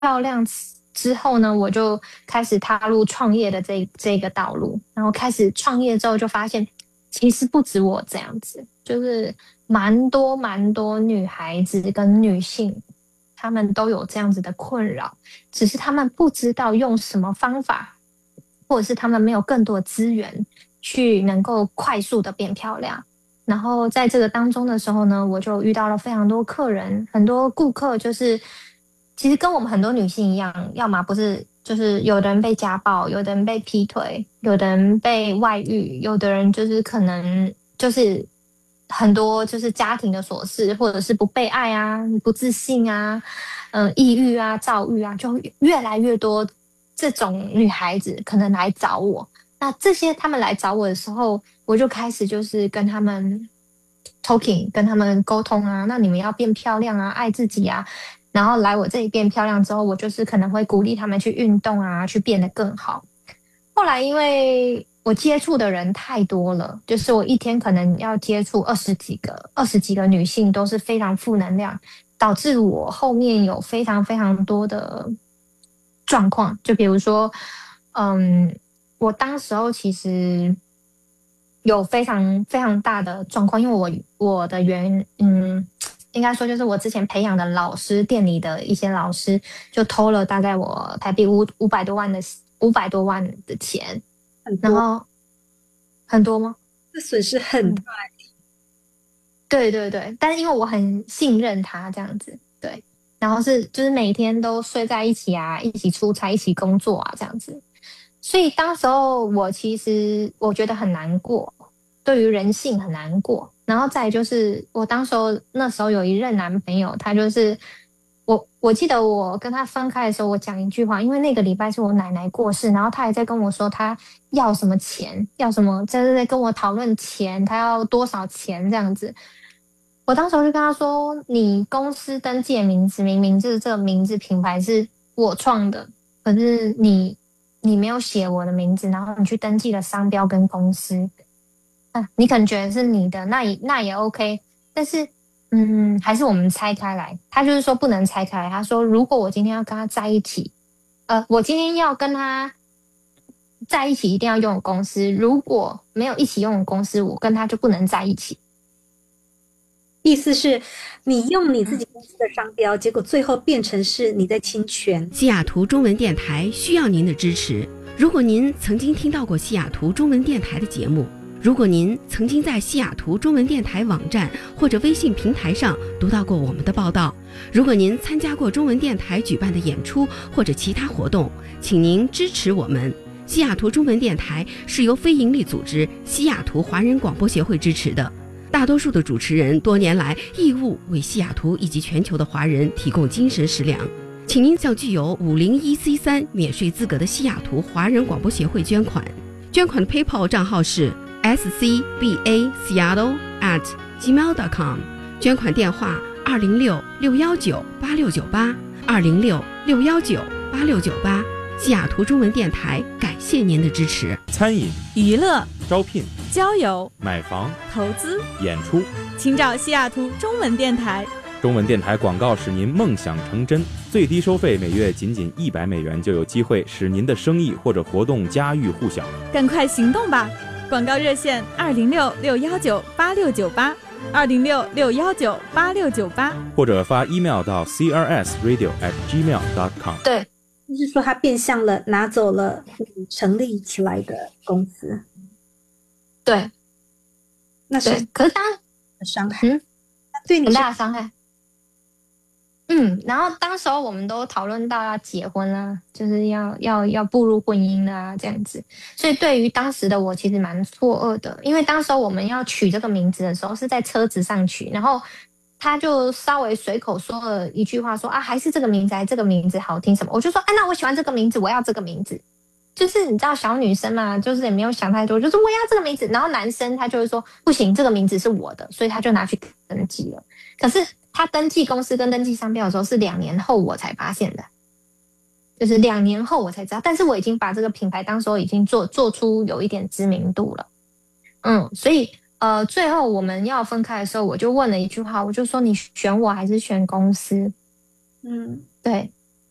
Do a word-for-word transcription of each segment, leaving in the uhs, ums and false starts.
漂亮之后呢，我就开始踏入创业的这这个道路。然后开始创业之后，就发现其实不止我这样子，就是蛮多蛮多女孩子跟女性，她们都有这样子的困扰，只是她们不知道用什么方法，或者是她们没有更多的资源去能够快速的变漂亮。然后在这个当中的时候呢，我就遇到了非常多客人，很多顾客就是其实跟我们很多女性一样，要么不是就是有的人被家暴，有的人被劈腿，有的人被外遇，有的人就是可能就是很多就是家庭的琐事，或者是不被爱啊、不自信啊、嗯、呃、抑郁啊、躁郁啊，就越来越多这种女孩子可能来找我。那这些他们来找我的时候，我就开始就是跟他们 talking，跟他们沟通啊。那你们要变漂亮啊，爱自己啊。然后来我这里变漂亮之后，我就是可能会鼓励他们去运动啊，去变得更好。后来因为我接触的人太多了，就是我一天可能要接触二十几个、二十几个女性，都是非常负能量，导致我后面有非常非常多的状况。就比如说，嗯，我当时候其实有非常非常大的状况，因为我我的原嗯，应该说就是我之前培养的老师，店里的一些老师就偷了大概我台币五五百多万的五百多万的钱， 很多， 然后很多吗？ 这损失很大。 嗯，对对对，但是因为我很信任他这样子，对，然后是就是每天都睡在一起啊，一起出差，一起工作啊这样子，所以当时候我其实我觉得很难过，对于人性很难过。然后再来就是我当时候那时候有一任男朋友，他就是我我记得我跟他分开的时候，我讲一句话，因为那个礼拜是我奶奶过世，然后他还在跟我说他要什么钱，要什么，就是在跟我讨论钱，他要多少钱这样子。我当时候就跟他说：“你公司登记的名字明明就是这个名字品牌是我创的，可是你你没有写我的名字，然后你去登记了商标跟公司，啊，你可能觉得是你的，那也那也 OK，但是嗯，还是我们拆开来。他就是说不能拆开来，他说如果我今天要跟他在一起，呃，我今天要跟他在一起，一定要拥有公司，如果没有一起拥有公司，我跟他就不能在一起。” 意思是，你用你自己公司的商标，结果最后变成是你在侵权。 西雅图中文电台需要您的支持。如果您曾经听到过西雅图中文电台的节目，如果您曾经在西雅图中文电台网站或者微信平台上读到过我们的报道，如果您参加过中文电台举办的演出或者其他活动，请您支持我们。西雅图中文电台是由非营利组织西雅图华人广播协会支持的。大多数的主持人多年来义务为西雅图以及全球的华人提供精神食粮，请您向具有五零一 C 三免税资格的西雅图华人广播协会捐款。捐款的 PayPal 账号是 s c b a seattle at gmail dot com， 捐款电话二零六六幺九八六九八二零六六幺九八六九八。西雅图中文电台感谢您的支持。 餐饮、 娱乐、 招聘、 交友、 买房、 投资、 演出， 请找西雅图中文电台。 中文电台广告使您梦想成真，最低收费每月仅仅一百美元，就有机会使您的生意或者活动家喻户晓。 赶快行动吧！广告热线二零六六幺九八六九八二零六六幺九八六九八， 或者发 email 到 c r s radio at gmail dot com。 对， 就是说他变相了拿走了你成立起来的公司， 对， 那是对，可是当伤害， 嗯， 对你很大的伤害。嗯，然后当时候我们都讨论到要结婚啦，就是要要要步入婚姻啦，这样子。所以对于当时的我，其实蛮错愕的，因为当时候我们要取这个名字的时候是在车子上取，然后他就稍微随口说了一句话说，啊，还是这个名字，还是这个名字好听什么？我就说，哎，那我喜欢这个名字，我要这个名字。就是你知道小女生嘛，就是也没有想太多，就是我要这个名字。然后男生他就会说不行，这个名字是我的，所以他就拿去登记了。可是他登记公司跟登记商标的时候是两年后我才发现的，就是两年后我才知道。但是我已经把这个品牌当时候已经做做出有一点知名度了，嗯，所以呃，最后我们要分开的时候，我就问了一句话，我就说你选我还是选公司？ 嗯， 对。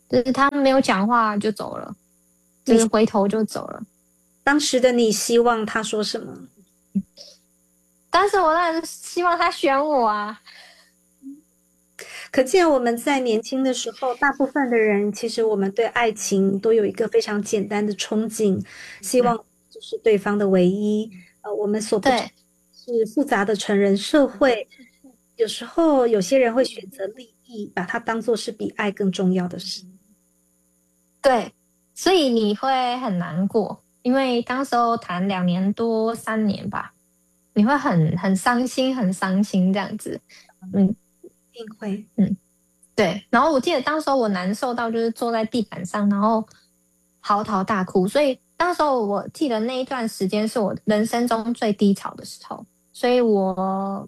就是他没有讲话就走了，就是回头就走了。 当时的你希望他说什么？ 但是我当然是希望他选我啊。 可见我们在年轻的时候，大部分的人其实我们对爱情都有一个非常简单的憧憬，希望就是对方的唯一。呃，我们所不知是复杂的成人社会，有时候有些人会选择利益，把它当作是比爱更重要的事。 对，所以你会很难过，因为当时候谈两年多三年吧，你会很很伤心，很伤心这样子。嗯， 一定会。 嗯，对。然后我记得当时候我难受到就是坐在地板上，然后嚎啕大哭。所以当时候我记得那一段时间是我人生中最低潮的时候，所以我，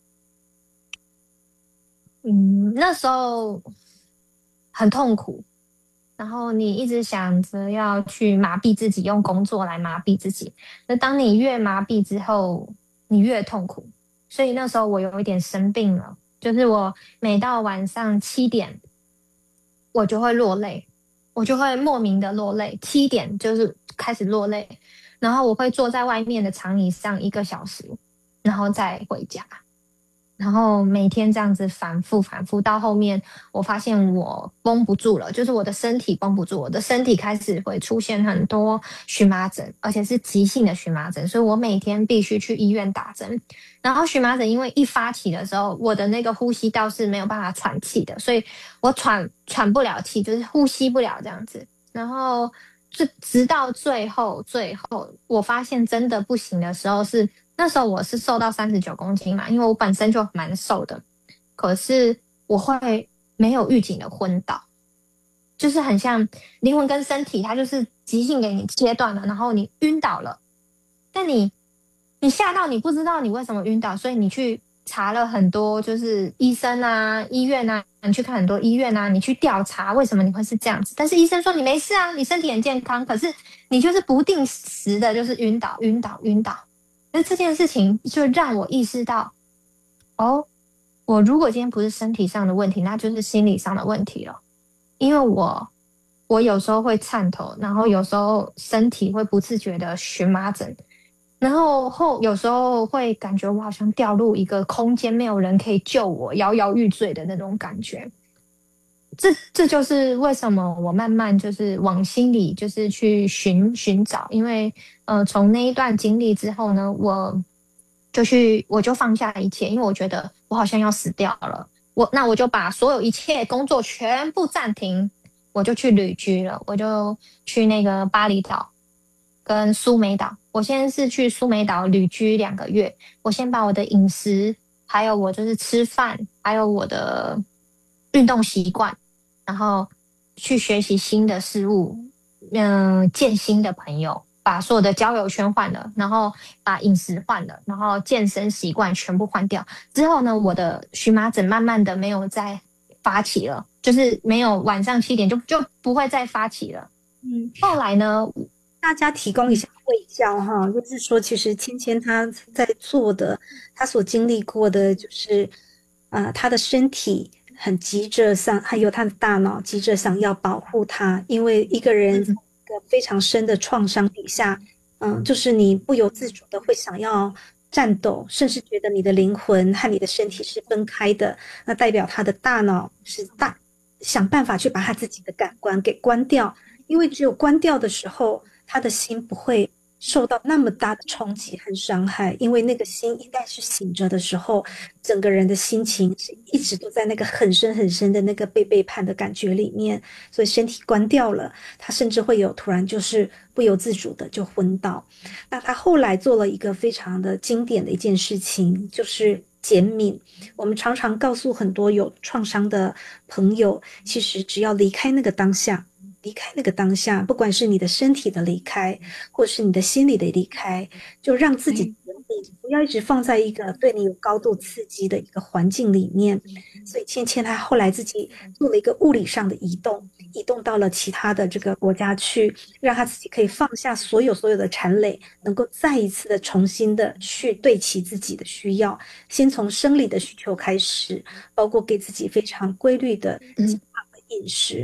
嗯，那时候很痛苦。然后你一直想着要去麻痹自己，用工作来麻痹自己。那当你越麻痹之后，你越痛苦。所以那时候我有一点生病了，就是我每到晚上七点，我就会落泪，我就会莫名的落泪。七点就是开始落泪，然后我会坐在外面的长椅上一个小时，然后再回家。然后每天这样子反复反复，到后面我发现我绷不住了，就是我的身体绷不住，我的身体开始会出现很多荨麻疹，而且是急性的荨麻疹，所以我每天必须去医院打针。然后荨麻疹因为一发起的时候，我的那个呼吸道是没有办法喘气的，所以我喘喘不了气，就是呼吸不了这样子。然后就直到最后最后我发现真的不行的时候是，那时候我是瘦到三十九公斤嘛，因为我本身就蛮瘦的，可是我会没有预警的昏倒，就是很像灵魂跟身体它就是即兴给你切断了，然后你晕倒了。但你你吓到你不知道你为什么晕倒，所以你去查了很多就是医生啊医院啊，你去看很多医院啊，你去调查为什么你会是这样子。但是医生说你没事啊，你身体很健康，可是你就是不定时的就是晕倒晕倒晕倒。那这件事情就让我意识到，哦，我如果今天不是身体上的问题，那就是心理上的问题了。因为我我有时候会颤抖，然后有时候身体会不自觉的荨麻疹，然后后有时候会感觉我好像掉入一个空间，没有人可以救我，摇摇欲坠的那种感觉。这这就是为什么我慢慢就是往心里就是去寻寻找，因为呃从那一段经历之后呢，我就去我就放下一切，因为我觉得我好像要死掉了。我那我就把所有一切工作全部暂停，我就去旅居了，我就去那个巴厘岛跟苏梅岛。我现在是去苏梅岛旅居两个月，我先把我的饮食，还有我就是吃饭，还有我的运动习惯，然后去学习新的事物，嗯、呃，见新的朋友，把所有的交友圈换了，然后把饮食换了，然后健身习惯全部换掉之后呢，我的荨麻疹慢慢的没有再发起了，就是没有晚上七点就就不会再发起了。嗯，后来呢， 大家提供一下卫教哈，就是说，其实芊芊她在做的，她所经历过的，就是呃，她的身体很急着想，还有她的大脑急着想要保护她，因为一个人在一个非常深的创伤底下，嗯、呃，就是你不由自主的会想要战斗，甚至觉得你的灵魂和你的身体是分开的，那代表他的大脑是大想办法去把他自己的感官给关掉。因为只有关掉的时候，他的心不会受到那么大的冲击和伤害。因为那个心一旦是醒着的时候，整个人的心情是一直都在那个很深很深的那个被背叛的感觉里面，所以身体关掉了，他甚至会有突然就是不由自主的就昏倒。那他后来做了一个非常的经典的一件事情，就是减敏。我们常常告诉很多有创伤的朋友，其实只要离开那个当下，离开那个当下，不管是你的身体的离开，或是你的心理的离开，就让自己不要一直放在一个对你有高度刺激的一个环境里面。所以芊芊她后来自己做了一个物理上的移动，移动到了其他的这个国家去，让她自己可以放下所有所有的缠累，能够再一次的重新的去对齐自己的需要，先从生理的需求开始，包括给自己非常规律的饮食，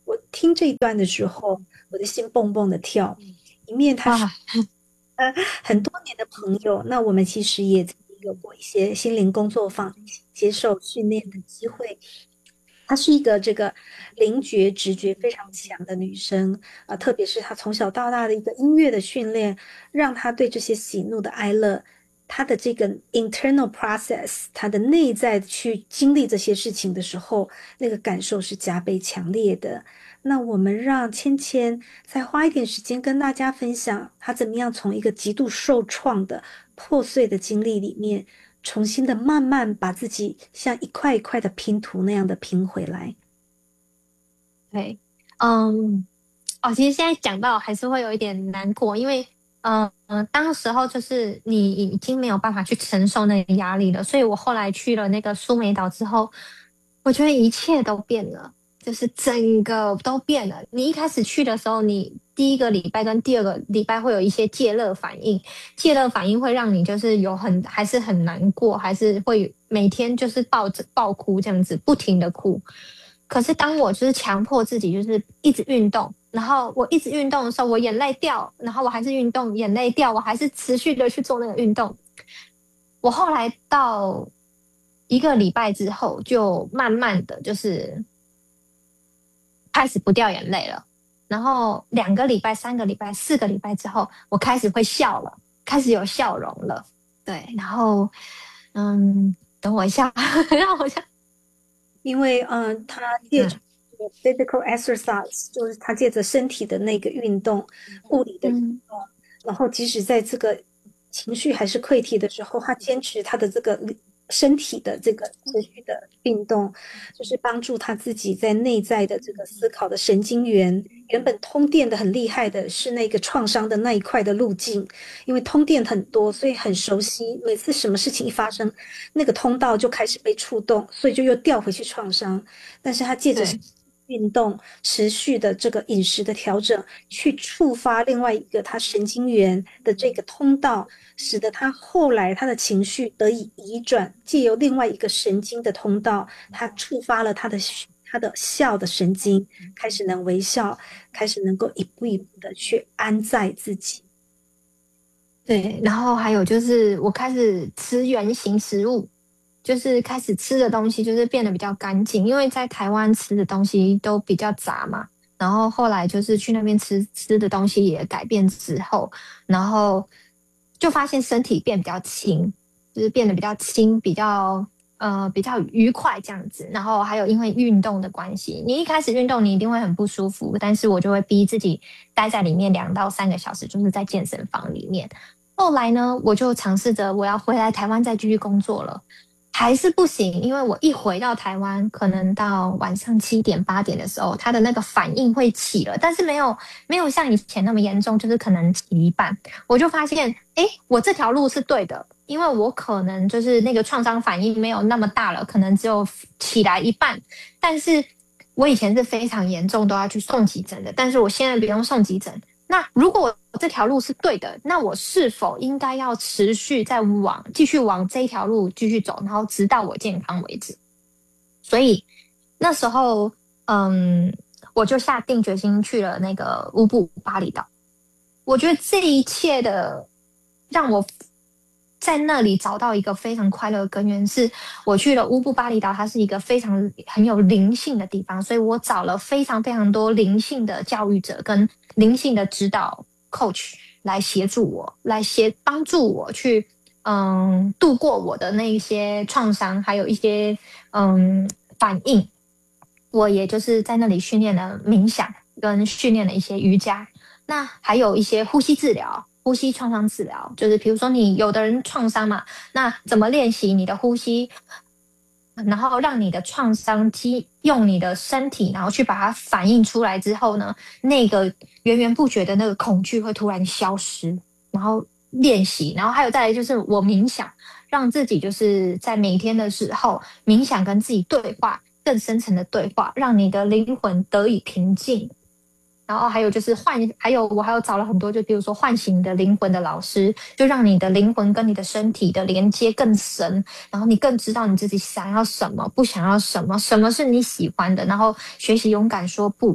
我听这一段的时候，我的心蹦蹦的跳。一面他是呃很多年的朋友，那我们其实也曾经有过一些心灵工作坊接受训练的机会。她是一个这个灵觉直觉非常强的女生啊、呃，特别是她从小到大的一个音乐的训练，让她对这些喜怒的哀乐，她的这个 internal process， 她的内在去经历这些事情的时候，那个感受是加倍强烈的。那我们让芊芊再花一点时间跟大家分享，她怎么样从一个极度受创的破碎的经历里面，重新的慢慢把自己像一块一块的拼图那样的拼回来。 对，嗯，哦，其实现在讲到还是会有一点难过，因为嗯嗯、呃，当时候就是你已经没有办法去承受那个压力了，所以我后来去了那个苏梅岛之后，我觉得一切都变了，就是整个都变了。你一开始去的时候，你第一个礼拜跟第二个礼拜会有一些戒热反应，戒热反应会让你就是有很还是很难过，还是会每天就是抱着爆哭这样子，不停的哭。可是当我就是强迫自己就是一直运动，然后我一直运动的时候，我眼泪掉，然后我还是运动，眼泪掉，我还是持续的去做那个运动。我后来到一个礼拜之后，就慢慢的就是开始不掉眼泪了。然后两个礼拜、三个礼拜、四个礼拜之后，我开始会笑了，开始有笑容了。对，然后嗯，等我一下，让我一下。 因为嗯、呃，他借着 physical exercise，、嗯、就是他借着身体的那个运动，物理的运动、嗯，然后即使在这个情绪还是溃堤的时候，他坚持他的这个身体的这个持续的运动，就是帮助他自己在内在的这个思考的神经元，原本通电的很厉害的是那个创伤的那一块的路径，因为通电很多，所以很熟悉，每次什么事情一发生，那个通道就开始被触动，所以就又掉回去创伤。但是他借着运动持续的这个饮食的调整，去触发另外一个他神经元的这个通道，使得他后来他的情绪得以移转，借由另外一个神经的通道，他触发了他的他的笑的神经，开始能微笑，开始能够一步一步的去安在自己。 对，然后还有就是我开始吃原型食物，就是开始吃的东西就是变得比较干净，因为在台湾吃的东西都比较杂嘛。然后后来就是去那边吃吃的东西也改变之后，然后就发现身体变比较轻，就是变得比较轻，比较呃比较愉快这样子。然后还有因为运动的关系，你一开始运动你一定会很不舒服，但是我就会逼自己待在里面两到三个小时，就是在健身房里面。后来呢，我就尝试着我要回来台湾再继续工作了。还是不行，因为我一回到台湾，可能到晚上七点八点的时候，他的那个反应会起了，但是没有没有像以前那么严重，就是可能起一半，我就发现，哎，我这条路是对的，因为我可能就是那个创伤反应没有那么大了，可能只有起来一半，但是我以前是非常严重，都要去送急诊的，但是我现在不用送急诊。那如果我这条路是对的，那我是否应该要持续再往继续往这一条路继续走，然后直到我健康为止？所以那时候，嗯，我就下定决心去了那个乌布巴厘岛。我觉得这一切的让我在那里找到一个非常快乐的根源，是我去了乌布巴厘岛，它是一个非常很有灵性的地方，所以我找了非常非常多灵性的教育者跟灵性的指导 coach 来协助我，来协帮助我去嗯度过我的那一些创伤，还有一些嗯反应。我也就是在那里训练了冥想，跟训练了一些瑜伽，那还有一些呼吸治疗。呼吸创伤治疗，就是比如说你有的人创伤嘛，那怎么练习你的呼吸，然后让你的创伤肌用你的身体，然后去把它反映出来之后呢，那个源源不绝的那个恐惧会突然消失，然后练习，然后还有再来就是我冥想，让自己就是在每天的时候冥想跟自己对话，更深层的对话，让你的灵魂得以平静。然后还有就是唤，还有我还有找了很多，就比如说唤醒你的灵魂的老师，就让你的灵魂跟你的身体的连接更深，然后你更知道你自己想要什么，不想要什么，什么是你喜欢的，然后学习勇敢说不，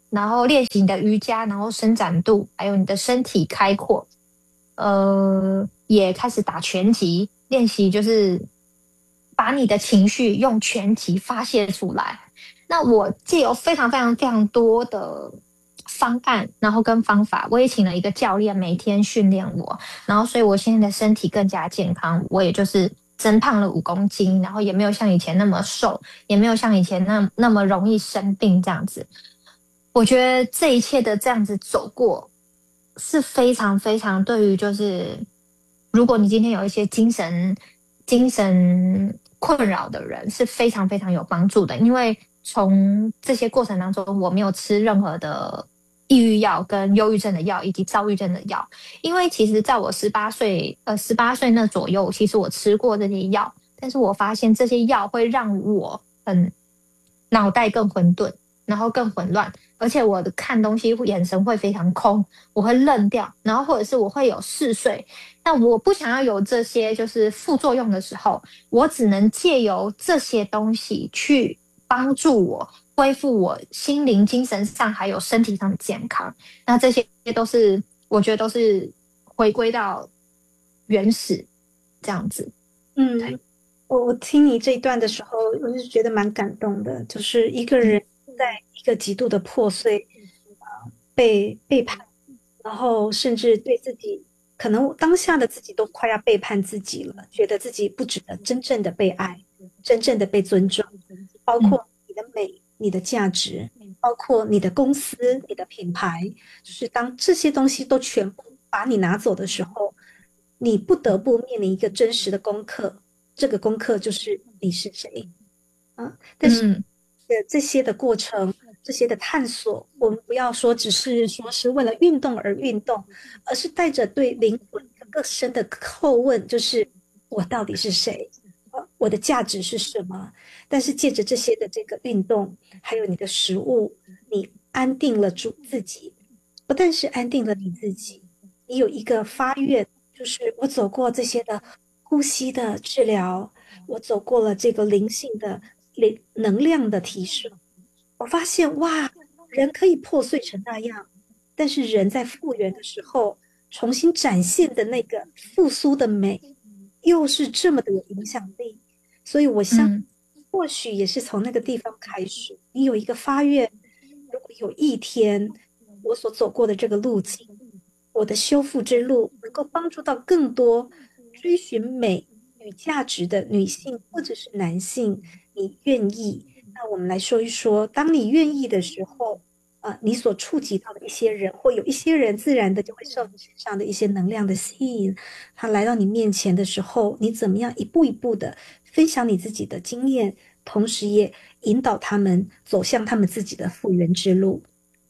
然后练习你的瑜伽，然后伸展度，还有你的身体开阔。呃，也开始打拳击，练习就是把你的情绪用拳击发泄出来。那我藉由非常非常非常多的方案，然后跟方法，我也请了一个教练每天训练我，然后所以我现在的身体更加健康，我也就是增胖了五公斤，然后也没有像以前那么瘦，也没有像以前那那么容易生病这样子。我觉得这一切的这样子走过是非常非常对于就是如果你今天有一些精神精神困扰的人是非常非常有帮助的，因为从这些过程当中我没有吃任何的抑郁药跟忧郁症的药以及躁郁症的药，因为其实在我十八岁呃十八岁那左右，其实我吃过这些药，但是我发现这些药会让我很脑袋更混沌，然后更混乱，而且我的看东西眼神会非常空，我会愣掉，然后或者是我会有嗜睡。那我不想要有这些就是副作用的时候，我只能借由这些东西去帮助我恢复我心灵、精神上还有身体上的健康。那这些都是我觉得都是回归到原始这样子。 嗯，我我听你这一段的时候，我就觉得蛮感动的，就是一个人在一个极度的破碎，呃，被背叛，然后甚至对自己，可能当下的自己都快要背叛自己了，觉得自己不值得真正的被爱，真正的被尊重，包括你的美、你的价值，包括你的公司、你的品牌，就是当这些东西都全部把你拿走的时候，你不得不面临一个真实的功课，这个功课就是你是谁啊？但是嗯这些的过程，这些的探索，我们不要说只是说是为了运动而运动，而是带着对灵魂更深的叩问，就是我到底是谁？呃我的价值是什么？但是借着这些的这个运动，还有你的食物，你安定了住自己，不但是安定了你自己，你有一个发愿，就是我走过这些的呼吸的治疗，我走过了这个灵性的灵能量的提升，我发现哇，人可以破碎成那样，但是人在复原的时候，重新展现的那个复苏的美，又是这么的有影响力。所以我相信， 嗯或许也是从那个地方开始，你有一个发愿，如果有一天我所走过的这个路径，我的修复之路能够帮助到更多追寻美与价值的女性或者是男性，你愿意，那我们来说一说，当你愿意的时候，呃，你所触及到的一些人，或有一些人自然的就会受你身上的一些能量的吸引，他来到你面前的时候，你怎么样一步一步的分享你自己的经验，同时也引导他们走向他们自己的复原之路。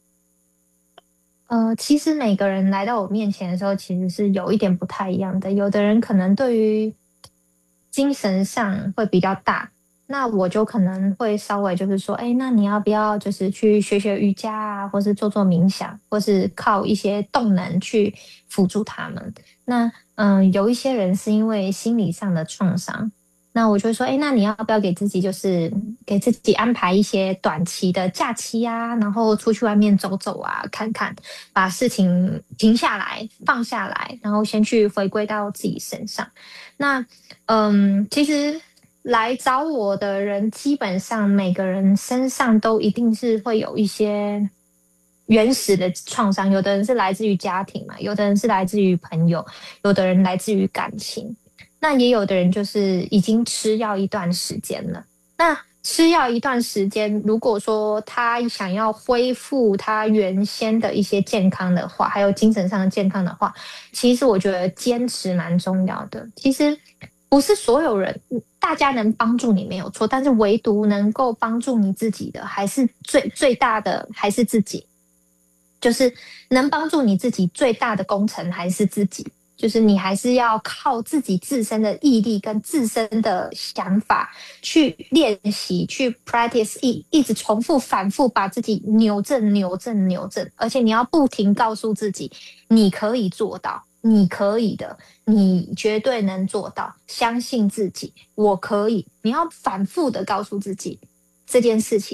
呃，其实每个人来到我面前的时候，其实是有一点不太一样的。有的人可能对于精神上会比较大，那我就可能会稍微就是说，哎，那你要不要就是去学学瑜伽啊，或是做做冥想，或是靠一些动能去辅助他们。那嗯，有一些人是因为心理上的创伤。那我就会说，哎，那你要不要给自己就是给自己安排一些短期的假期啊，然后出去外面走走啊，看看，把事情停下来，放下来，然后先去回归到自己身上。那嗯，其实来找我的人，基本上每个人身上都一定是会有一些原始的创伤，有的人是来自于家庭嘛，有的人是来自于朋友，有的人来自于感情。那也有的人就是已经吃药一段时间了。那吃药一段时间，如果说他想要恢复他原先的一些健康的话，还有精神上的健康的话，其实我觉得坚持蛮重要的。其实不是所有人，大家能帮助你没有错，但是唯独能够帮助你自己的，还是最最大的还是自己。就是能帮助你自己最大的工程还是自己。就是你还是要靠自己自身的毅力跟自身的想法去练习，去 practice， 一一直重复反复把自己扭正扭正扭正，而且你要不停告诉自己你可以做到，你可以的，你绝对能做到，相信自己，我可以。你要反复的告诉自己这件事情，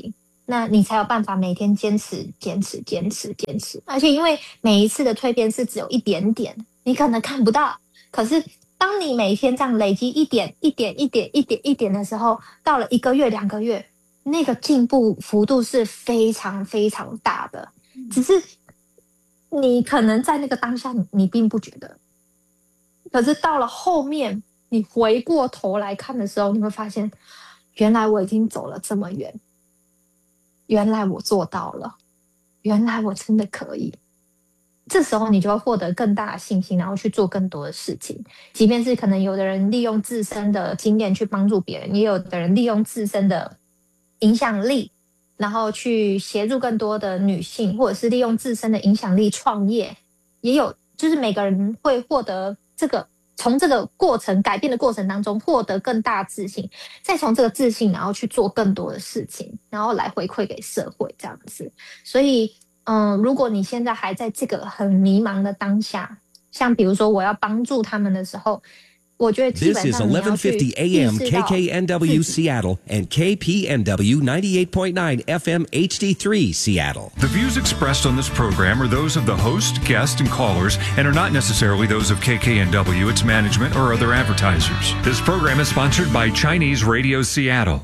那你才有办法每天坚持坚持坚持坚持。而且因为每一次的蜕变是只有一点点，你可能看不到，可是当你每天这样累积一点一点一点一点一点的时候，到了一个月两个月，那个进步幅度是非常非常大的，只是你可能在那个当下 你, 你并不觉得，可是到了后面你回过头来看的时候，你会发现原来我已经走了这么远，原来我做到了，原来我真的可以。这时候你就会获得更大的信心，然后去做更多的事情。即便是可能有的人利用自身的经验去帮助别人，也有的人利用自身的影响力，然后去协助更多的女性，或者是利用自身的影响力创业。也有就是每个人会获得这个，从这个过程改变的过程当中获得更大的自信，再从这个自信然后去做更多的事情，然后来回馈给社会这样子。所以嗯，如果你现在还在这个很迷茫的当下，像比如说我要帮助他们的时候，我觉得基本上你要去 This is eleven fifty A M K K N W Seattle and K P N W ninety-eight point nine F M H D three Seattle. The views expressed on this program are those of the host, guests, and callers and are not necessarily those of K K N W, its management, or other advertisers. This program is sponsored by Chinese Radio Seattle.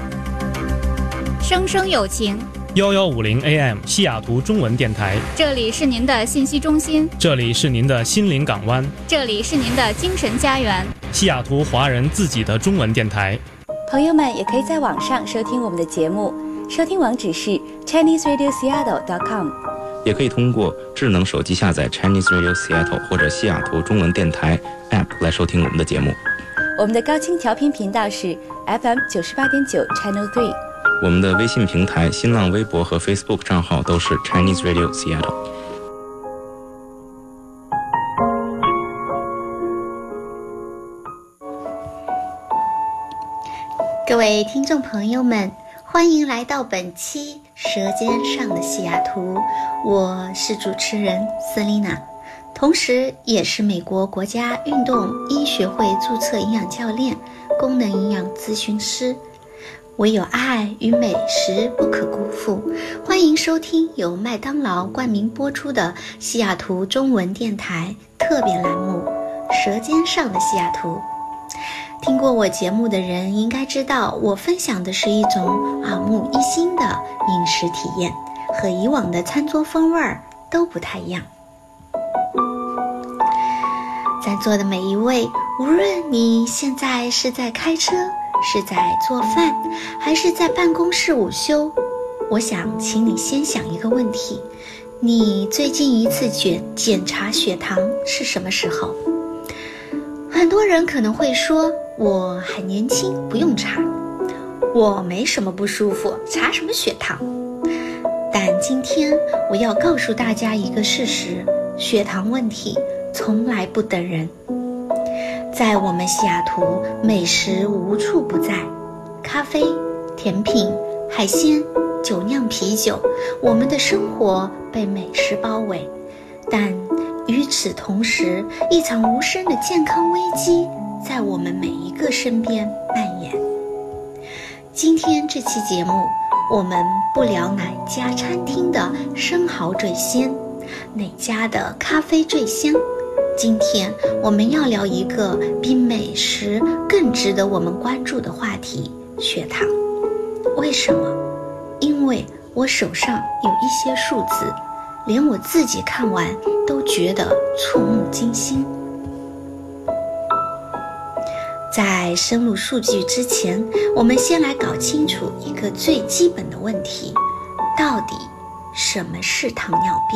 生生有情一一五零 A M 西雅图中文电台， 这里是您的信息中心， 这里是您的心灵港湾， 这里是您的精神家园， 西雅图华人自己的中文电台。 朋友们也可以在网上收听我们的节目，收听网址是 Chinese Radio Seattle dot com， 也可以通过智能手机下载 Chinese Radio Seattle 或者西雅图中文电台 App 来收听我们的节目。 我们的高清调频频道是 F M 九十八点九 Channel three。 我们的微信平台、新浪微博和 Facebook 账号都是 Chinese Radio Seattle。 各位听众朋友们，欢迎来到本期《舌尖上的西雅图》，我是主持人 Selina， 同时也是美国国家运动医学会注册营养教练、功能营养咨询师。唯有爱与美食不可辜负，欢迎收听由麦当劳冠名播出的西雅图中文电台特别栏目《舌尖上的西雅图》。听过我节目的人应该知道，我分享的是一种耳目一新的饮食体验，和以往的餐桌风味都不太一样。在座的每一位，无论你现在是在开车，是在做饭，还是在办公室午休，我想请你先想一个问题：你最近一次检检查血糖是什么时候？很多人可能会说，我还年轻，不用查，我没什么不舒服，查什么血糖？但今天我要告诉大家一个事实，血糖问题从来不等人。在我们西雅图，美食无处不在，咖啡、甜品、海鲜、酒酿啤酒，我们的生活被美食包围。但与此同时，一场无声的健康危机在我们每一个身边蔓延。今天这期节目，我们不聊哪家餐厅的生蚝最鲜，哪家的咖啡最香。今天我们要聊一个比美食更值得我们关注的话题——血糖。为什么？因为我手上有一些数字，连我自己看完都觉得触目惊心。在深入数据之前，我们先来搞清楚一个最基本的问题：到底什么是糖尿病？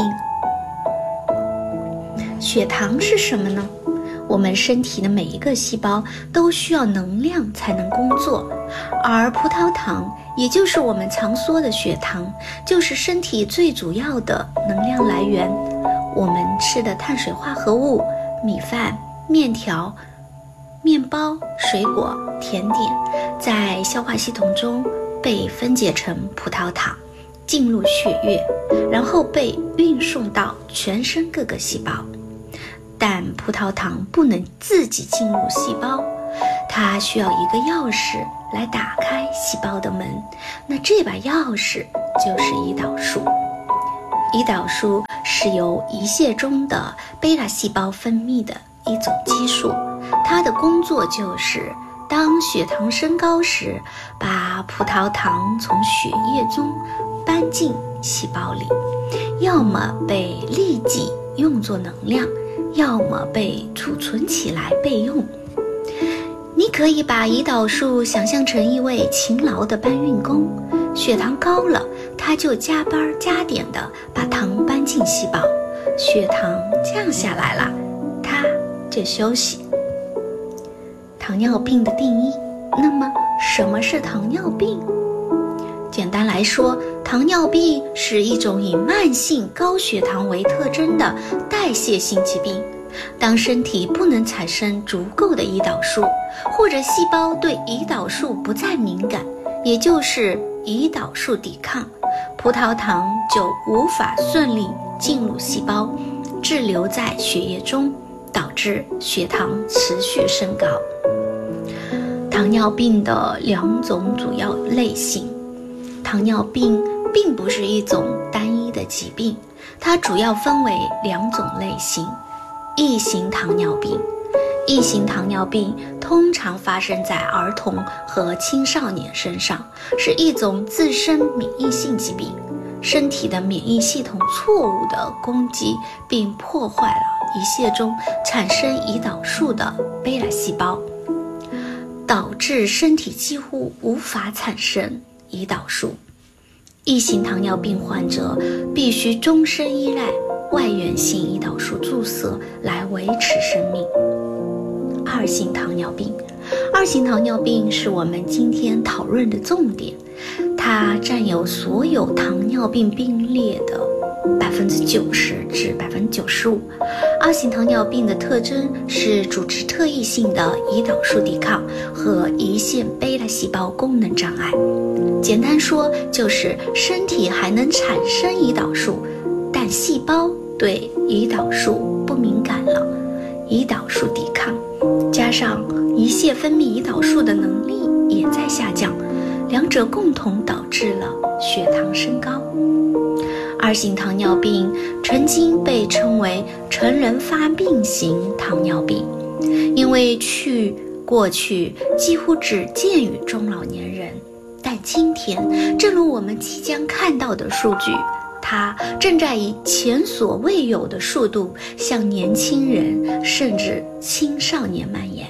血糖是什么呢？我们身体的每一个细胞都需要能量才能工作，而葡萄糖，也就是我们常说的血糖，就是身体最主要的能量来源。我们吃的碳水化合物、米饭、面条、面包、水果、甜点，在消化系统中被分解成葡萄糖，进入血液，然后被运送到全身各个细胞。但葡萄糖不能自己进入细胞，它它需要一个钥匙来打开细胞的门，那这把钥匙就是胰岛素。胰岛素是由胰腺中的贝塔细胞分泌的一种激素，它的工作就是当血糖升高时，把葡萄糖从血液中搬进细胞里，要么被立即用作能量，要么被储存起来备用。你可以把胰岛素想象成一位勤劳的搬运工，血糖高了，他就加班加点的把糖搬进细胞，血糖降下来了，他就休息。糖尿病的定义，那么什么是糖尿病？简单来说，糖尿病是一种以慢性高血糖为特征的代谢性疾病。当身体不能产生足够的胰岛素，或者细胞对胰岛素不再敏感，也就是胰岛素抵抗，葡萄糖就无法顺利进入细胞，滞留在血液中，导致血糖持续升高。糖尿病的两种主要类型，糖尿病并不是一种单一的疾病，它主要分为两种类型。异型糖尿病，异型糖尿病通常发生在儿童和青少年身上，是一种自身免疫性疾病，身体的免疫系统错误地攻击并破坏了胰腺中产生胰岛素的贝塔细胞，导致身体几乎无法产生胰岛素。异型糖尿病患者必须终身依赖外源性胰岛素注射来维持生命。二型糖尿病，二型糖尿病是我们今天讨论的重点，它占有所有糖尿病病例的百分之九十至百分之九十五。二型糖尿病的特征是组织特异性的胰岛素抵抗和胰腺贝塔细胞功能障碍。简单说，就是身体还能产生胰岛素，但细胞对胰岛素不敏感了，胰岛素抵抗，加上胰腺分泌胰岛素的能力也在下降，两者共同导致了血糖升高。二型糖尿病曾经被称为成人发病型糖尿病，因为去过去几乎只见于中老年人，但今天正如我们即将看到的数据，它正在以前所未有的速度向年轻人甚至青少年蔓延。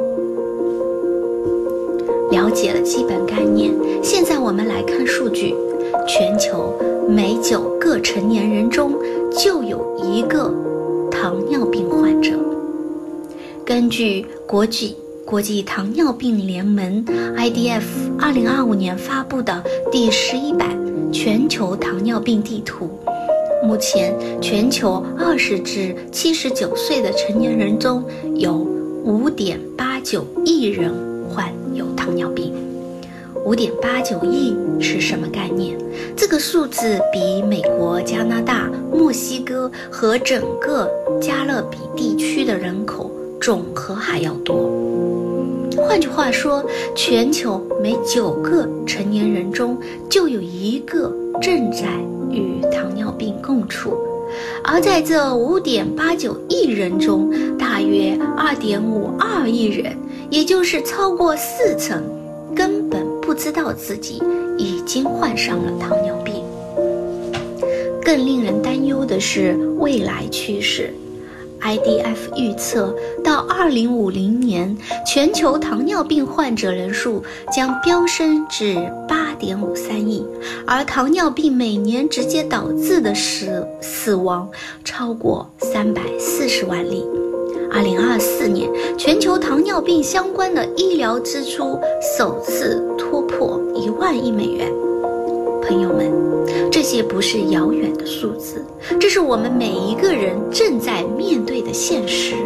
了解了基本概念，现在我们来看数据，全球每九个成年人中就有一个糖尿病患者。根据国际国际糖尿病联盟 I D F 二零二五年发布的第十一版全球糖尿病地图，目前全球二十至七十九岁的成年人中有 五点八九亿人患有糖尿病。五点八九亿是什么概念？这个数字比美国、加拿大、墨西哥和整个加勒比地区的人口总和还要多。换句话说，全球每九个成年人中就有一个正在与糖尿病共处，而在这 五点八九亿人中，大约 二点五二亿人，也就是超过四成，根本不知道自己已经患上了糖尿病。更令人担忧的是未来趋势。I D F 预测到二零五零年，全球糖尿病患者人数将飙升至 八点五三亿，而糖尿病每年直接导致的死死亡超过三百四十万例。二零二四年，全球糖尿病相关的医疗支出首次突破一万亿美元。朋友们，这些不是遥远的数字，这是我们每一个人正在面对的现实。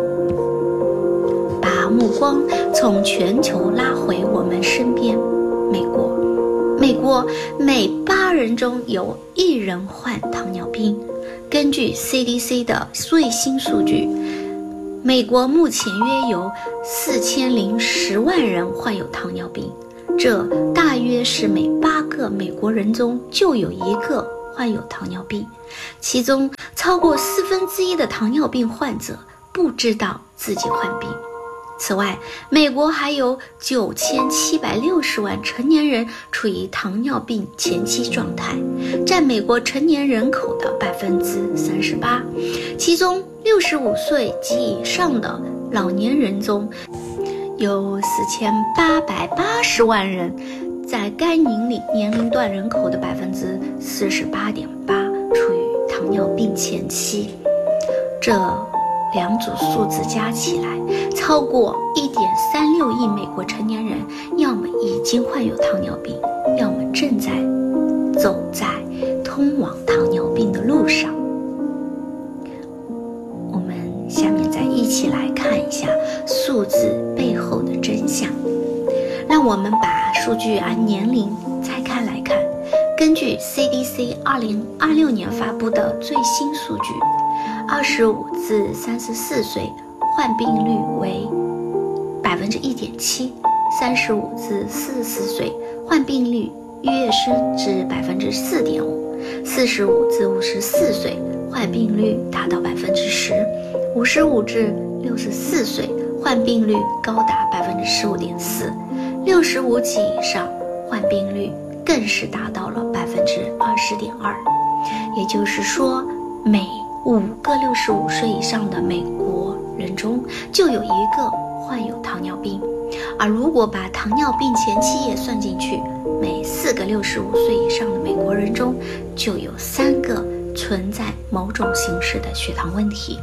把目光从全球拉回我们身边，美国，美国每八人中有一人患糖尿病。根据 C D C 的最新数据， 美国目前约有四千零十万人患有糖尿病，这大约是每八个美国人中就有一个患有糖尿病，其中超过四分之一的糖尿病患者不知道自己患病。此外，美国还有九千七百六十万成年人处于糖尿病前期状态，占美国成年人口的百分之三十八。其中，六十五岁及以上的老年人中，有四千八百八十万人，在该年龄年龄段人口的百分之四十八点八处于糖尿病前期。这两组数字加起来，超过 一点三六亿美国成年人要么已经患有糖尿病，要么正在走在通往糖尿病的路上。我们下面再一起来看一下数字背后的真相。让我们把数据按年龄拆开来看。根据 C D C 二零二六年发布的最新数据，二十五至三十四岁患病率为 百分之一点七， 三十五至四十四岁患病率跃升至 百分之四点五， 四十五至五十四岁患病率达到 百分之十， 五十五至六十四岁患病率高达 百分之十五点四， 六十五及以上患病率更是达到了 百分之二十点二。 也就是说，每五个六十五岁以上的美国人中就有一个患有糖尿病，而如果把糖尿病前期也算进去，每四个六十五岁以上的美国人中就有三个存在某种形式的血糖问题。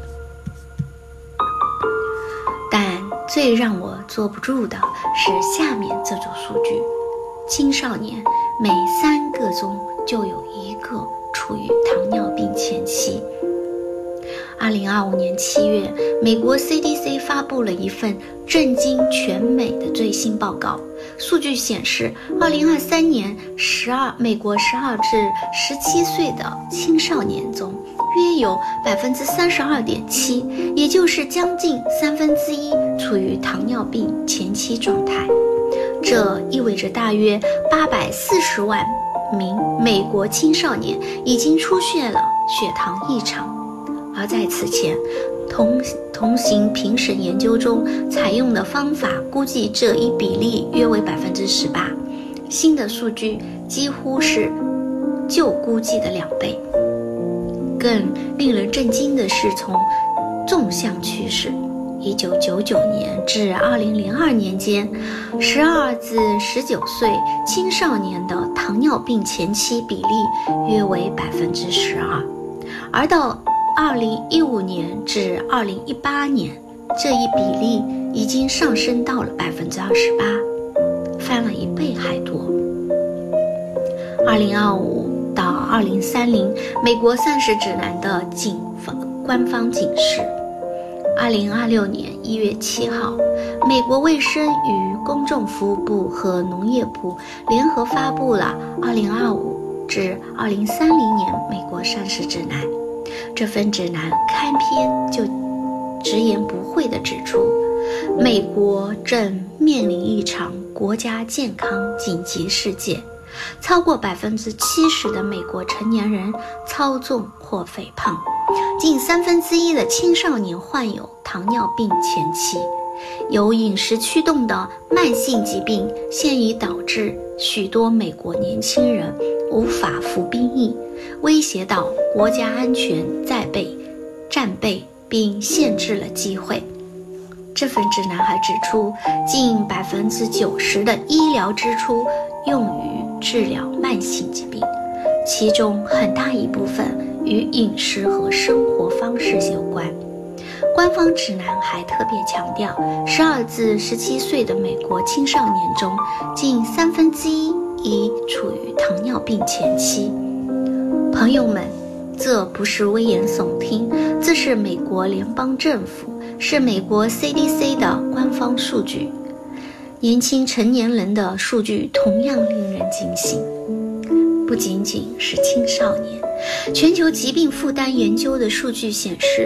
但最让我坐不住的是下面这组数据：青少年每三个中就有一个处于糖尿病前期。二零二五年七月，美国 C D C 发布了一份震惊全美的最新报告。数据显示，二零二三年十二美国十二至十七岁的青少年中，约有 百分之三十二点七， 也就是将近三分之一处于糖尿病前期状态。这意味着大约八百四十万名美国青少年已经出现了血糖异常。而在此前同同行评审研究中采用的方法估计这一比例约为 百分之十八， 新的数据几乎是旧估计的两倍。更令人震惊的是，从纵向趋势一九九九年至二零零二年间，十二至十九岁青少年的糖尿病前期比例约为 百分之十二， 而到二零一五年至二零一八年，这一比例已经上升到了 百分之二十八， 翻了一倍还多。二零二五到二零三零美国膳食指南的警方官方警示。二零二六年一月七号，美国卫生与公众服务部和农业部联合发布了二零二五至二零三零年美国膳食指南。这份指南开篇就直言不讳地指出，美国正面临一场国家健康紧急事件，超过 百分之七十 的美国成年人超重或肥胖，近三分之一的青少年患有糖尿病前期。由饮食驱动的慢性疾病现已导致许多美国年轻人无法服兵役，威胁到国家安全在备战备，并限制了机会。这份指南还指出，近 百分之九十 的医疗支出用于治疗慢性疾病，其中很大一部分与饮食和生活方式有关。官方指南还特别强调，十二至十七岁的美国青少年中，近三分之一已处于糖尿病前期。朋友们，这不是危言耸听，这是美国联邦政府，是美国 C D C 的官方数据。年轻成年人的数据同样令人惊醒。不仅仅是青少年，全球疾病负担研究的数据显示，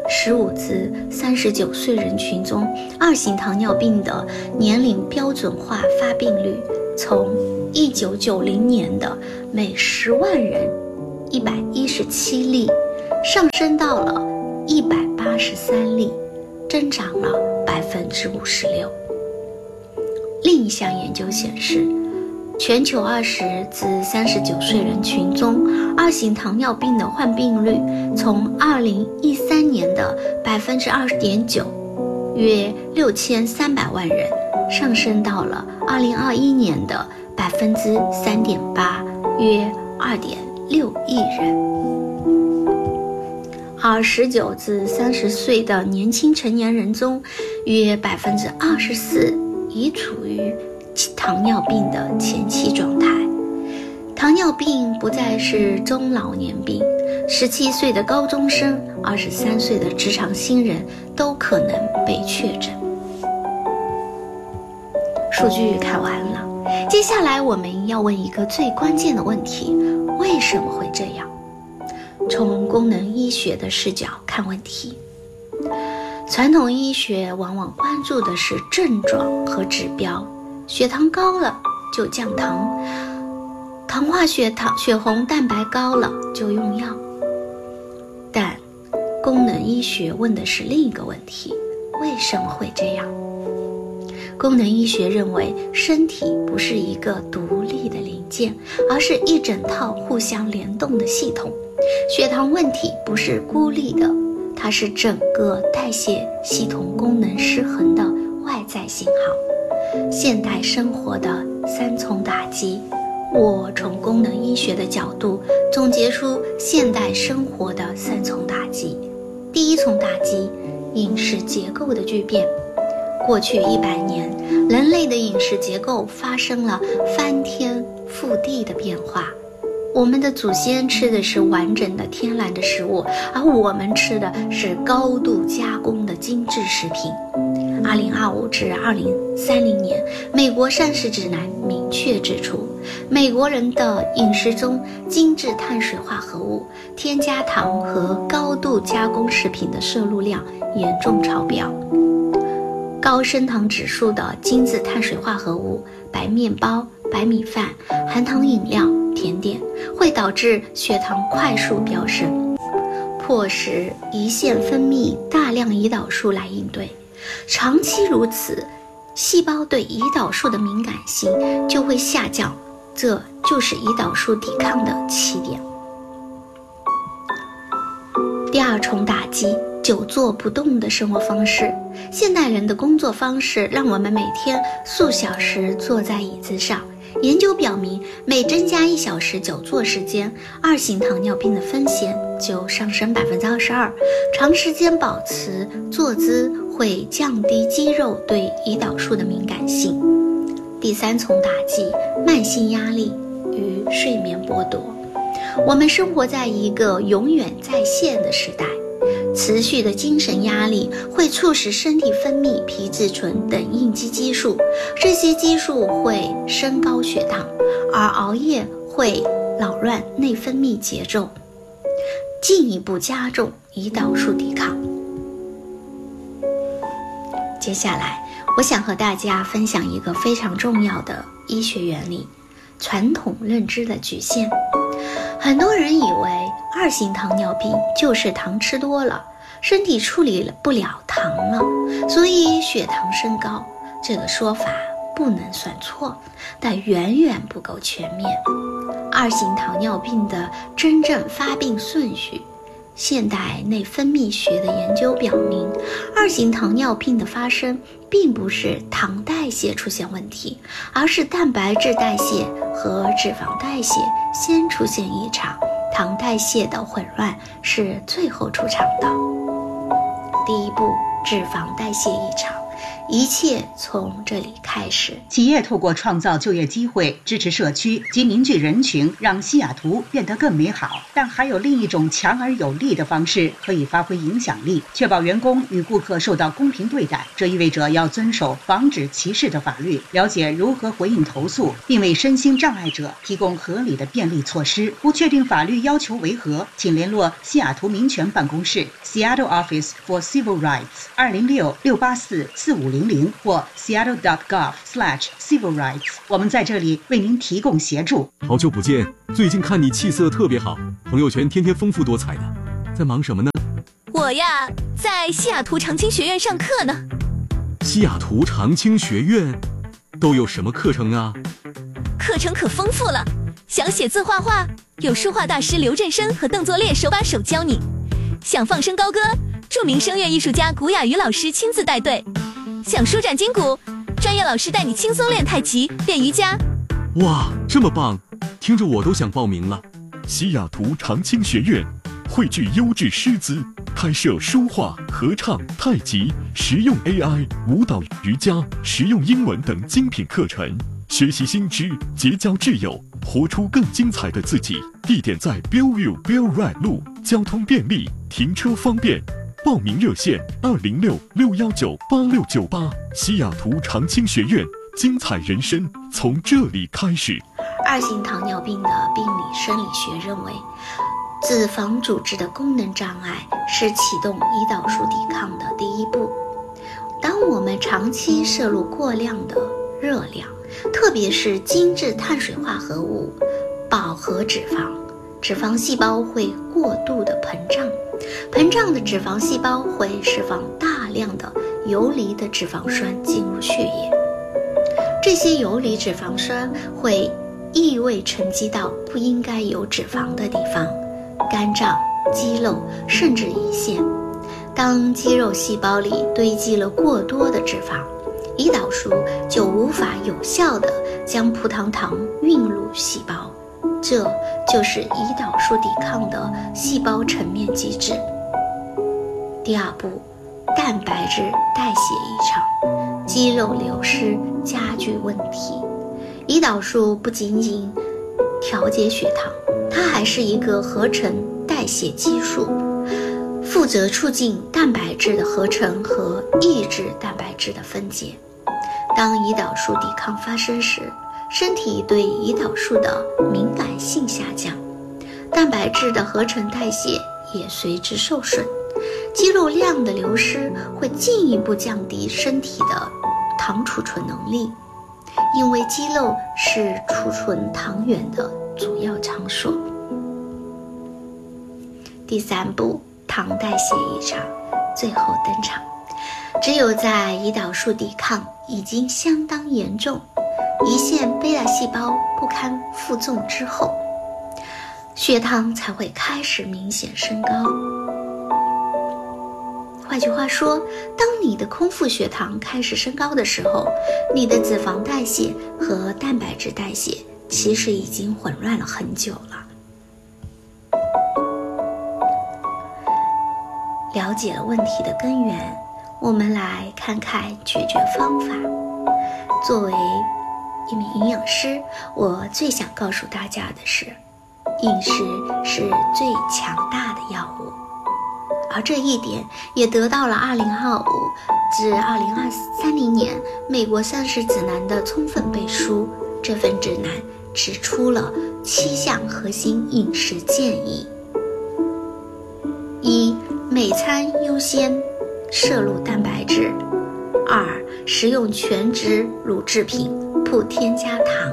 十五至三十九岁人群中，二型糖尿病的年龄标准化发病率从一九九零年的每十万人一百一十七例上升到了一百八十三例，增长了百分之五十六。另一项研究显示，全球二十至三十九岁人群中，二型糖尿病的患病率从二零一三年的百分之二点九，约六千三百万人，上升到了二零二一年的百分之三点八，约二点六亿人。而十九至三十岁的年轻成年人中，约百分之二十四已处于糖尿病的前期状态。糖尿病不再是中老年病，十七岁的高中生、二十三岁的职场新人都可能被确诊。数据看完了，接下来我们要问一个最关键的问题：为什么会这样？从功能医学的视角看问题，传统医学往往关注的是症状和指标，血糖高了就降糖，糖化血糖血红蛋白高了就用药。但功能医学问的是另一个问题：为什么会这样？功能医学认为，身体不是一个独立的零件，而是一整套互相联动的系统。血糖问题不是孤立的，它是整个代谢系统功能失衡的外在信号。现代生活的三重打击，我从功能医学的角度总结出现代生活的三重打击。第一重打击，饮食结构的巨变。过去一百年，人类的饮食结构发生了翻天覆地的变化。我们的祖先吃的是完整的天然的食物，而我们吃的是高度加工的精致食品。二零二五至二零三零年，美国膳食指南明确指出，美国人的饮食中精致碳水化合物、添加糖和高度加工食品的摄入量严重超标。高升糖指数的精致碳水化合物、白面包、白米饭、含糖饮料、甜点会导致血糖快速飙升，迫使胰腺分泌大量胰岛素来应对。长期如此，细胞对胰岛素的敏感性就会下降，这就是胰岛素抵抗的起点。第二重打击，久坐不动的生活方式。现代人的工作方式让我们每天数小时坐在椅子上。研究表明，每增加一小时久坐时间，二型糖尿病的风险就上升百分之二十二。长时间保持坐姿会降低肌肉对胰岛素的敏感性。第三重打击，慢性压力与睡眠剥夺。我们生活在一个永远在线的时代，持续的精神压力会促使身体分泌皮质醇等应激激素，这些激素会升高血糖，而熬夜会扰乱内分泌节奏，进一步加重胰岛素抵抗。接下来，我想和大家分享一个非常重要的医学原理：传统认知的局限。很多人以为二型糖尿病就是糖吃多了，身体处理不了糖了，所以血糖升高。这个说法不能算错，但远远不够全面。二型糖尿病的真正发病顺序，现代内分泌学的研究表明，二型糖尿病的发生并不是糖代谢出现问题，而是蛋白质代谢和脂肪代谢先出现异常，糖代谢的混乱是最后出场的。第一步，脂肪代谢异常。 一切从这里开始。 企业透过创造就业机会，支持社区及凝聚人群，让西雅图变得更美好。但还有另一种强而有力的方式可以发挥影响力，确保员工与顾客受到公平对待。这意味着要遵守防止歧视的法律，了解如何回应投诉，并为身心障碍者提供合理的便利措施。不确定法律要求为何，请联络西雅图民权办公室 Seattle Office for Civil Rights 二零六六八四四五零零或 seattle dot gov slash civil rights。我们在这里为您提供协助。 好久不见，最近看你气色特别好，朋友圈天天丰富多彩的，在忙什么呢？ 我呀，在西雅图长青学院上课呢。 西雅图长青学院都有什么课程啊？ 课程可丰富了，想写字画画，有书画大师刘振生和邓作烈手把手教你；想放声高歌，著名声乐艺术家古雅瑜老师亲自带队；想舒展筋骨，专业老师带你轻松练太极、练瑜伽。 哇，这么棒，听着我都想报名了。 西雅图长青学院汇聚优质师资，开设书画、合唱、太极、实用 A I、舞蹈、瑜伽、实用英文等精品课程，学习新知，结交挚友，活出更精彩的自己。地点在 Bellevue Bell Ride 路，交通便利，停车方便。报名热线二零六六幺九八六九八。西雅图长青学院，精彩人生从这里开始。 二型糖尿病的病理生理学认为，脂肪组织的功能障碍是启动胰岛素抵抗的第一步。当我们长期摄入过量的热量，特别是精致碳水化合物、饱和脂肪，脂肪细胞会过度的膨胀，膨胀的脂肪细胞会释放大量的游离的脂肪酸进入血液，这些游离脂肪酸会异味沉积到不应该有脂肪的地方，肝脏、肌肉甚至胰腺。当肌肉细胞里堆积了过多的脂肪，胰岛素就无法有效地将葡萄糖运入细胞，这就是胰岛素抵抗的细胞层面机制。第二步，蛋白质代谢异常，肌肉流失加剧问题。胰岛素不仅仅调节血糖，它还是一个合成代谢激素，负责促进蛋白质的合成和抑制蛋白质的分解。当胰岛素抵抗发生时，身体对胰岛素的敏感性下降，蛋白质的合成代谢也随之受损，肌肉量的流失会进一步降低身体的糖储存能力，因为肌肉是储存糖原的主要场所。第三步，糖代谢异常最后登场。只有在胰岛素抵抗已经相当严重，胰腺贝塔细胞不堪负重之后，血糖才会开始明显升高。换句话说，当你的空腹血糖开始升高的时候，你的脂肪代谢和蛋白质代谢其实已经混乱了很久了。了解了问题的根源，我们来看看解决方法。作为一名营养师，我最想告诉大家的是，饮食是最强大的药物，而这一点也得到了二零二五至二零三零年美国膳食指南的充分背书。这份指南指出了七项核心饮食建议：一、每餐优先摄入蛋白质；二、食用全脂乳制品，不添加糖；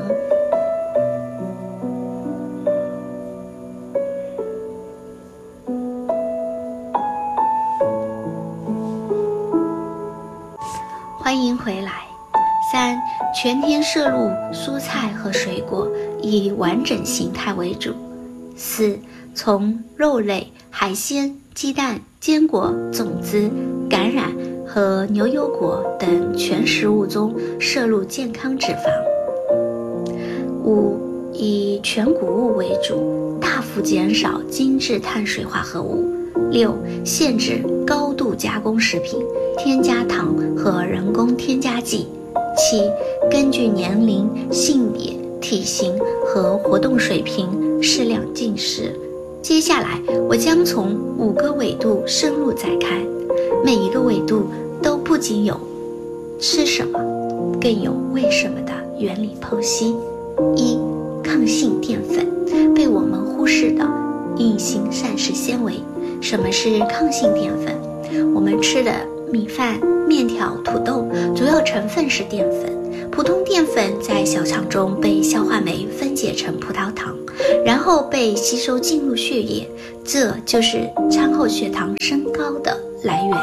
欢迎回来。三、全天摄入蔬菜和水果，以完整形态为主。四、从肉类、海鲜、鸡蛋、坚果、种子、橄榄和牛油果等全食物中摄入健康脂肪。五、以全谷物为主，大幅减少精致碳水化合物， 六、限制高度加工食品，添加糖和人工添加剂。七、根据年龄、性别、体型和活动水平适量进食。接下来我将从五个纬度深入展开，每一个纬度都不仅有吃什么，更有为什么的原理剖析。一、抗性淀粉，被我们忽视的隐形膳食纤维。什么是抗性淀粉？我们吃的米饭、面条、土豆主要成分是淀粉。普通淀粉在小肠中被消化酶分解成葡萄糖，然后被吸收进入血液，这就是餐后血糖升高的来源。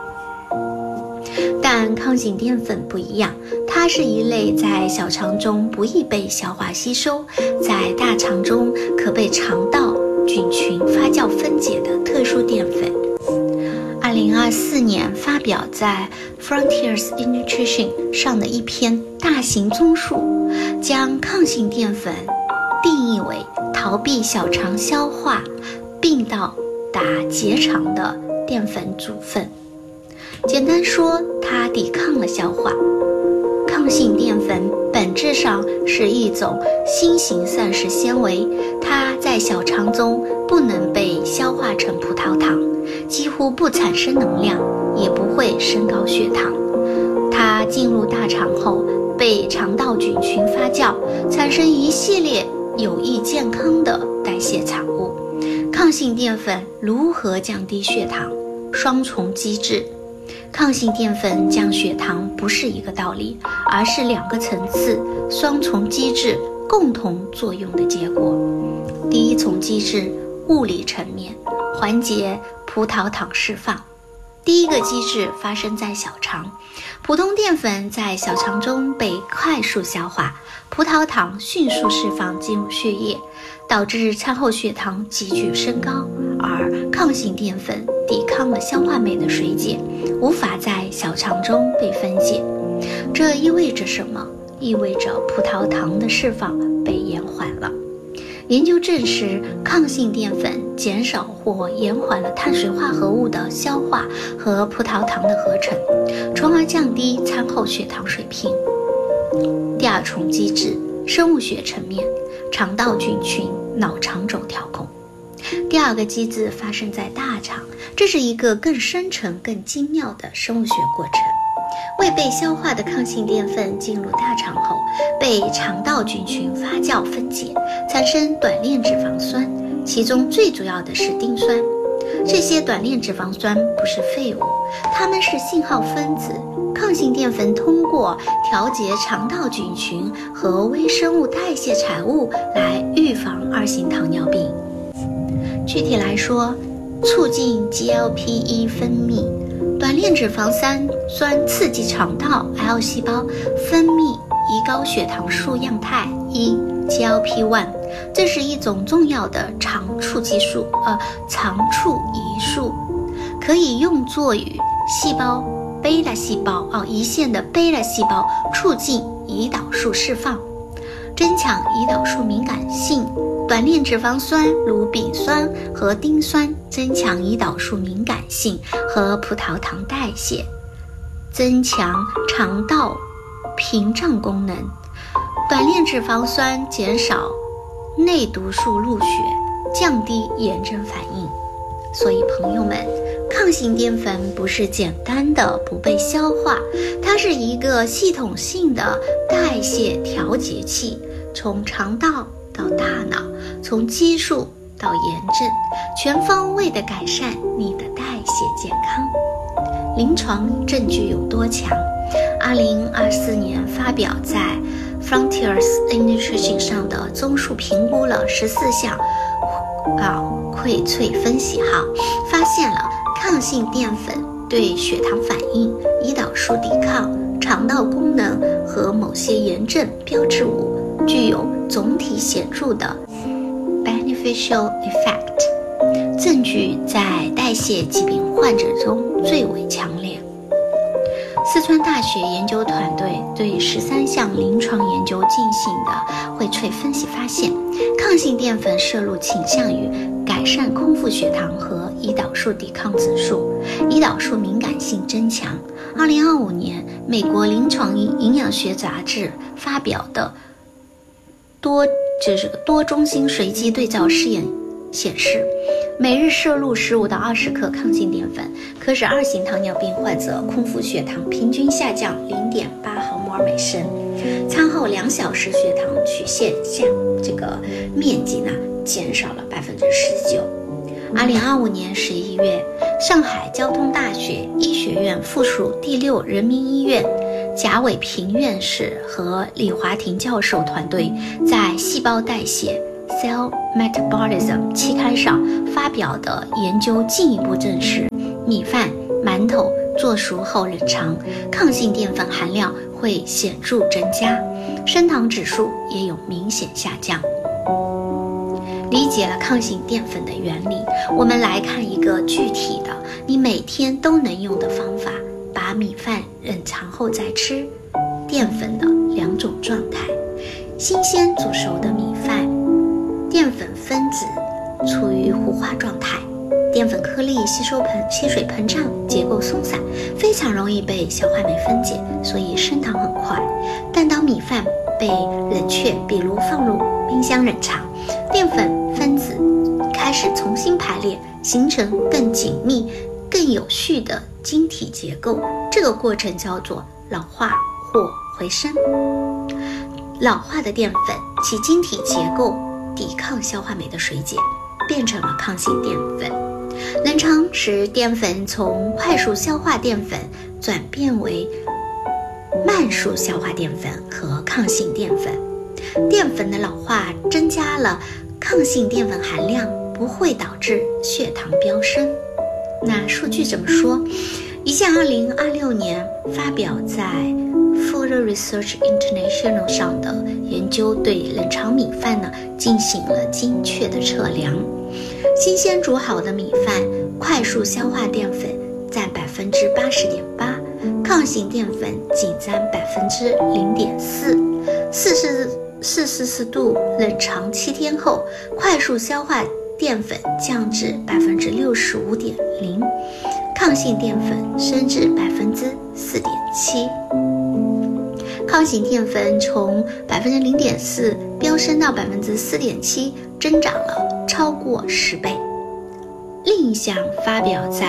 但抗性淀粉不一样，它是一类在小肠中不易被消化吸收，在大肠中可被肠道菌群发酵分解的特殊淀粉。二零二四年发表在 Frontiers in Nutrition 上的一篇大型综述，将抗性淀粉定义为逃避小肠消化并到达结肠的淀粉组分。简单说，它抵抗了消化。抗性淀粉本质上是一种新型膳食纤维，它在小肠中不能被消化成葡萄糖，几乎不产生能量，也不会升高血糖。它进入大肠后，被肠道菌群发酵，产生一系列有益健康的代谢产物。抗性淀粉如何降低血糖？双重机制。抗性淀粉降血糖不是一个道理，而是两个层次双重机制共同作用的结果。第一重机制，物理层面，缓解葡萄糖释放。第一个机制发生在小肠，普通淀粉在小肠中被快速消化，葡萄糖迅速释放进入血液，导致餐后血糖急剧升高，而抗性淀粉抵抗了消化酶的水解，无法在小肠中被分解。这意味着什么？意味着葡萄糖的释放被延缓了。研究证实，抗性淀粉减少或延缓了碳水化合物的消化和葡萄糖的合成，从而降低餐后血糖水平。第二重机制，生物学层面，肠道菌群、脑肠轴调控。第二个机制发生在大肠，这是一个更深层、更精妙的生物学过程。未被消化的抗性淀粉进入大肠后，被肠道菌群发酵分解，产生短链脂肪酸，其中最主要的是丁酸。这些短链脂肪酸不是废物，它们是信号分子。抗性淀粉通过调节肠道菌群和微生物代谢产物来预防二型糖尿病。具体来说，促进 G L P 一 分泌，短链脂肪酸酸刺激肠道 L 细胞分泌胰高血糖素样态一 G L P 一， 这是一种重要的肠促激素，呃，肠促胰素，可以用作与细胞贝塔细胞哦，胰腺的贝塔细胞促进胰岛素释放，增强胰岛素敏感性。短链脂肪酸如丙酸和丁酸增强胰岛素敏感性和葡萄糖代谢，增强肠道屏障功能。短链脂肪酸减少内毒素入血，降低炎症反应。所以朋友们，抗性淀粉不是简单的不被消化，它是一个系统性的代谢调节器，从肠道到大脑，从激素到炎症，全方位的改善你的代谢健康。临床证据有多强？二零二四年发表在 Frontiers in Nutrition 上的综述评估了十四项啊荟萃分析号，发现了抗性淀粉对血糖反应、胰岛素抵抗、肠道功能和某些炎症标志物具有总体显著的 beneficial effect， 证据在代谢疾病患者中最为强烈。 四川大学研究团队对十三项临床研究进行的荟萃分析发现，抗性淀粉摄入倾向于改善空腹血糖和胰岛素抵抗指数，胰岛素敏感性增强。二零二五年，美国临床营养学杂志发表的多就是多中心随机对照试验显示，每日摄入十五到二十克抗性淀粉，可使二型糖尿病患者空腹血糖平均下降 零点八毫摩尔每升，餐后两小时血糖曲线下这个面积呢减少了百分之十九。二零二五年十一月，上海交通大学医学院附属第六人民医院贾伟平院士和李华庭教授团队在《细胞代谢》Cell Metabolism 期刊上发表的研究进一步证实，米饭、馒头做熟后冷藏，抗性淀粉含量会显著增加，升糖指数也有明显下降。理解了抗性淀粉的原理，我们来看一个具体的你每天都能用的方法，把米饭冷藏后再吃。淀粉的两种状态：新鲜煮熟的米饭，淀粉分子处于糊化状态，淀粉颗粒吸收膨吸水膨胀，结构松散，非常容易被消化酶分解，所以升糖很快。但当米饭被冷却，比如放入冰箱冷藏，淀粉分子开始重新排列，形成更紧密、更有序的晶体结构。这个过程叫做老化或回升。老化的淀粉其晶体结构抵抗消化酶的水解，变成了抗性淀粉。冷藏使淀粉从快速消化淀粉转变为慢速消化淀粉和抗性淀粉。淀粉的老化增加了抗性淀粉含量，不会导致血糖飙升。那数据怎么说？一项二零二六年发表在 Food Research International 上的研究对冷藏米饭呢进行了精确的测量。新鲜煮好的米饭快速消化淀粉占百分之八十点八，抗性淀粉仅占百分之零点四。四十四摄氏度冷藏七天后，快速消化淀粉降至百分之六十五点零，抗性淀粉升至百分之四点七。抗性淀粉从百分之零点四飙升到百分之四点七，增长了超过十倍。另一项发表在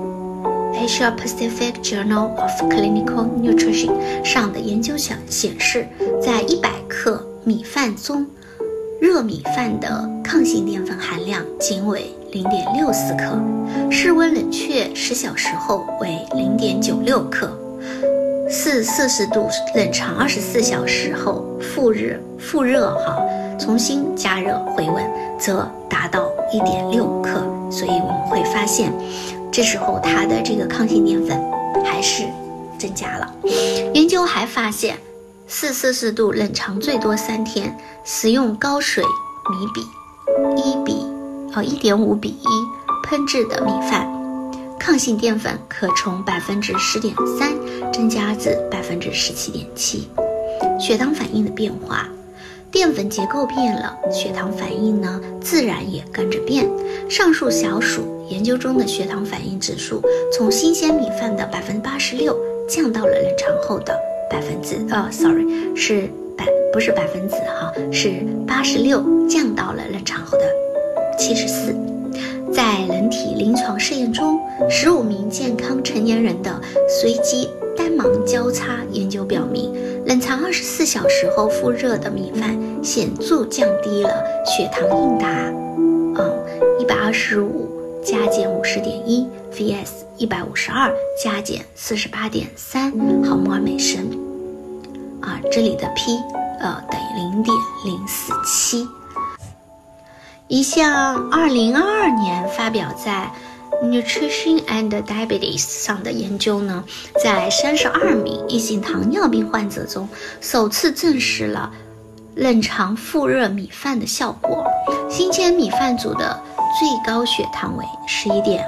Asia Pacific Journal of Clinical Nutrition 上的研究显示，在一百克米饭中，热米饭的抗性淀粉含量仅为 零点六四克，室温冷却十小时后为 零点九六克，四摄氏度冷藏二十四小时后复热复热哈，重新加热回温则达到 一点六克。所以我们会发现，这时候它的这个抗性淀粉还是增加了。研究还发现，四摄氏度冷藏最多三天，使用高水米比一比呃一点五比一烹制的米饭，抗性淀粉可从百分之十点三增加至百分之十七点七。血糖反应的变化，淀粉结构变了，血糖反应呢自然也跟着变。上述小数研究中的血糖反应指数从新鲜米饭的百分之八十六降到了冷藏后的百分之呃 sorry 是百不是百分之哈是八十六降到了冷藏后的七十四。在人体临床试验中，十五名健康成年人的随机单盲交叉研究表明，冷藏二十四小时后复热的米饭显著降低了血糖应答嗯一百二十五加减五十点一 vs 一百五十二加减四十八点三毫摩尔每升啊，这里的 p 呃等于零点零四七。一项二零二二年发表在 Nutrition and Diabetes 上的研究呢，在三十二名一型糖尿病患者中，首次证实了冷藏复热米饭的效果。新鲜米饭煮的最高血糖为十一点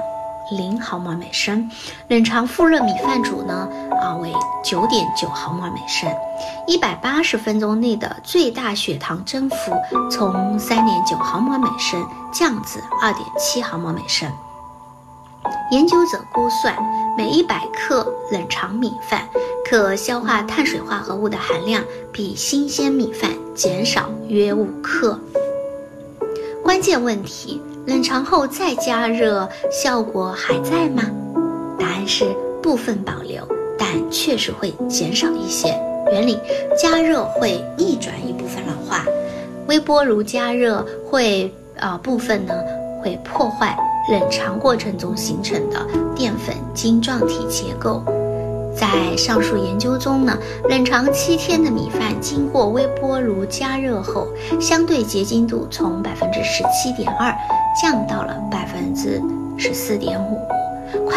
零毫摩尔每升，冷藏复热米饭煮呢啊为九点九毫摩尔每升。一百八十分钟内的最大血糖增幅从三点九毫摩尔每升降至二点七毫摩尔每升。研究者估算，每一百克冷藏米饭可消化碳水化合物的含量比新鲜米饭减少约五克。关键问题：冷藏后再加热，效果还在吗？答案是部分保留，但确实会减少一些。原理：加热会逆转一部分老化，微波炉加热会呃部分呢会破坏冷藏过程中形成的淀粉晶状体结构。在上述研究中呢，冷藏七天的米饭经过微波炉加热后，相对结晶度从百分之十七点二降到了百分之十四点五，快